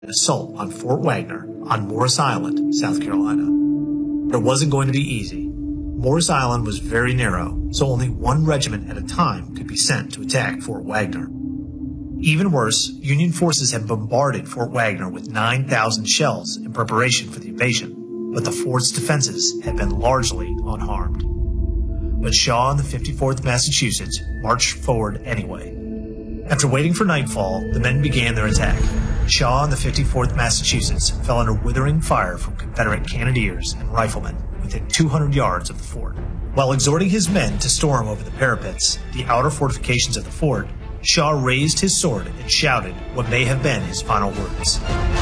assault on Fort Wagner on Morris Island, South Carolina. But it wasn't going to be easy. Morris Island was very narrow, so only one regiment at a time could be sent to attack Fort Wagner. Even worse, Union forces had bombarded Fort Wagner with 9,000 shells in preparation for the invasion, but the fort's defenses had been largely unharmed. But Shaw and the 54th Massachusetts marched forward anyway. After waiting for nightfall, the men began their attack. Shaw and the 54th Massachusetts fell under withering fire from Confederate cannoneers and riflemen within 200 yards of the fort. While exhorting his men to storm over the parapets, the outer fortifications of the fort, Shaw raised his sword and shouted what may have been his final words.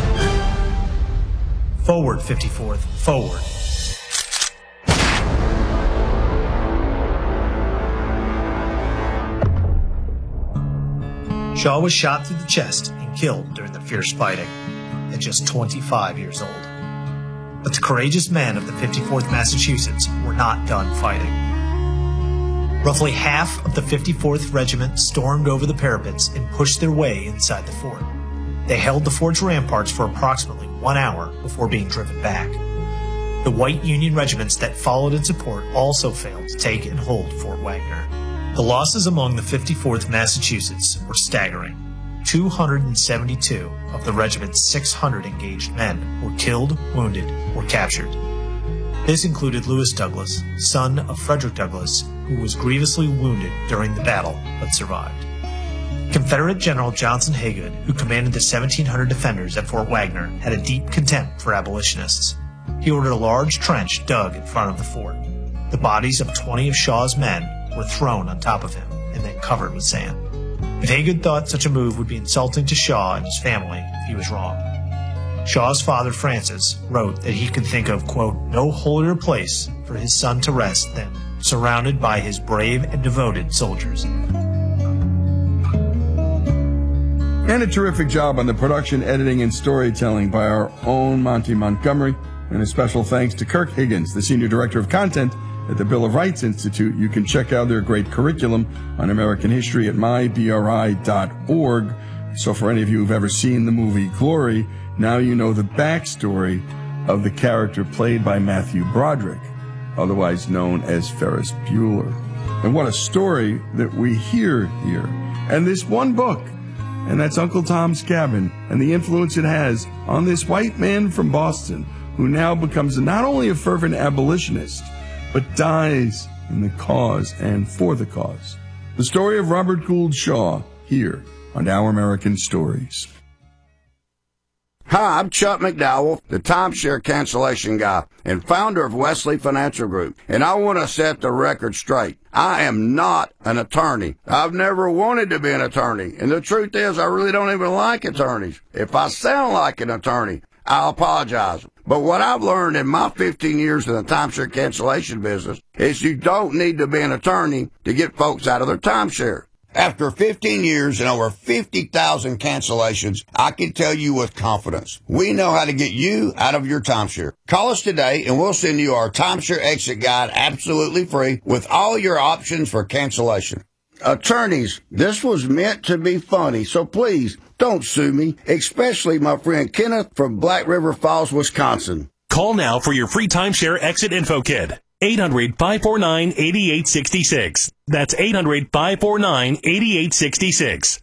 "Forward, 54th, forward." Shaw was shot through the chest and killed during the fierce fighting, at just 25 years old. But the courageous men of the 54th Massachusetts were not done fighting. Roughly half of the 54th Regiment stormed over the parapets and pushed their way inside the fort. They held the fort's ramparts for approximately 1 hour before being driven back. The white Union regiments that followed in support also failed to take and hold Fort Wagner. The losses among the 54th Massachusetts were staggering. 272 of the regiment's 600 engaged men were killed, wounded, or captured. This included Lewis Douglas, son of Frederick Douglass, who was grievously wounded during the battle but survived. Confederate General Johnson Haygood, who commanded the 1,700 defenders at Fort Wagner, had a deep contempt for abolitionists. He ordered a large trench dug in front of the fort. The bodies of 20 of Shaw's men were thrown on top of him and then covered with sand. If Haygood thought such a move would be insulting to Shaw and his family, he was wrong. Shaw's father, Francis, wrote that he could think of, quote, no holier place for his son to rest than surrounded by his brave and devoted soldiers. And a terrific job on the production, editing, and storytelling by our own Monty Montgomery. And a special thanks to Kirk Higgins, the Senior Director of Content at the Bill of Rights Institute. You can check out their great curriculum on American history at mybri.org. So for any of you who've ever seen the movie Glory, now you know the backstory of the character played by Matthew Broderick, otherwise known as Ferris Bueller. And what a story that we hear here. And this one book, and that's Uncle Tom's Cabin, and the influence it has on this white man from Boston who now becomes not only a fervent abolitionist, but dies in the cause and for the cause. The story of Robert Gould Shaw, here on Our American Stories. Hi, I'm Chuck McDowell, the timeshare cancellation guy and founder of Wesley Financial Group, and I want to set the record straight. I am not an attorney. I've never wanted to be an attorney, and the truth is I really don't even like attorneys. If I sound like an attorney, I apologize. But what I've learned in my 15 years in the timeshare cancellation business is you don't need to be an attorney to get folks out of their timeshare. After 15 years and over 50,000 cancellations, I can tell you with confidence, we know how to get you out of your timeshare. Call us today and we'll send you our timeshare exit guide absolutely free with all your options for cancellation. Attorneys, this was meant to be funny, so please don't sue me, especially my friend Kenneth from Black River Falls, Wisconsin. Call now for your free timeshare exit info kit. 800-549-8866. That's 800-549-8866.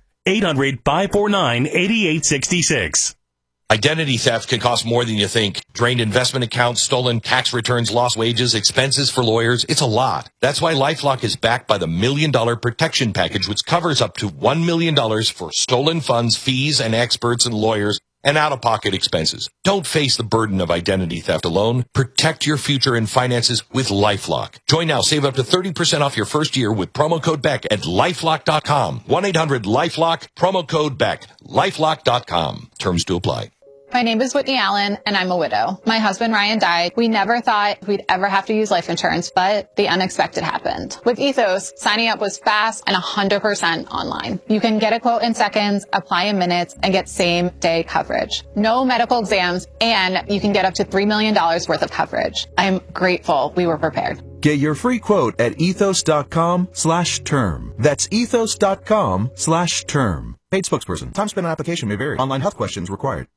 800-549-8866. Identity theft can cost more than you think. Drained investment accounts, stolen tax returns, lost wages, expenses for lawyers. It's a lot. That's why LifeLock is backed by the $1 Million Protection Package, which covers up to $1 million for stolen funds, fees, and experts and lawyers, and out-of-pocket expenses. Don't face the burden of identity theft alone. Protect your future and finances with LifeLock. Join now. Save up to 30% off your first year with promo code BECK at LifeLock.com. 1-800-LifeLock, promo code BECK. LifeLock.com. Terms to apply. My name is Whitney Allen, and I'm a widow. My husband, Ryan, died. We never thought we'd ever have to use life insurance, but the unexpected happened. With Ethos, signing up was fast and 100% online. You can get a quote in seconds, apply in minutes, and get same-day coverage. No medical exams, and you can get up to $3 million worth of coverage. I'm grateful we were prepared. Get your free quote at ethos.com/term. That's ethos.com/term. Paid spokesperson. Time spent on application may vary. Online health questions required.